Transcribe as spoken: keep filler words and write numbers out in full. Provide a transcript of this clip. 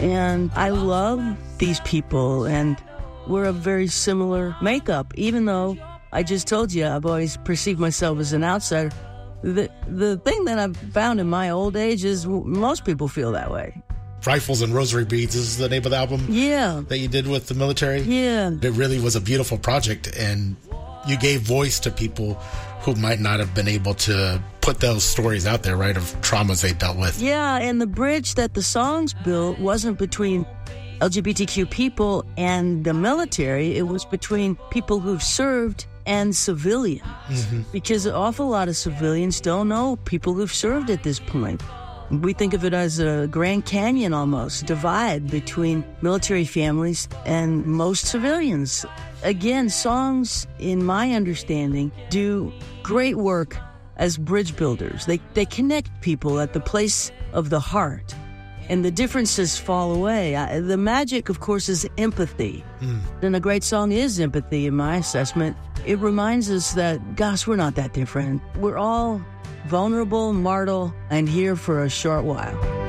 And I love these people, and we're a very similar makeup, even though I just told you I've always perceived myself as an outsider. The the thing that I've found in my old age is most people feel that way. Rifles and Rosary Beads is the name of the album yeah. that you did with the military? Yeah. It really was a beautiful project, and you gave voice to people who might not have been able to put those stories out there, right, of traumas they dealt with. Yeah, and the bridge that the songs built wasn't between L G B T Q people and the military. It was between people who've served and civilians. Mm-hmm. Because an awful lot of civilians don't know people who've served at this point. We think of it as a Grand Canyon almost, divide between military families and most civilians. Again, songs, in my understanding, do great work as bridge builders. They they connect people at the place of the heart, and the differences fall away. I, the magic, of course, is empathy. Mm. And a great song is empathy, in my assessment. It reminds us that, gosh, we're not that different. We're all vulnerable, mortal, and here for a short while.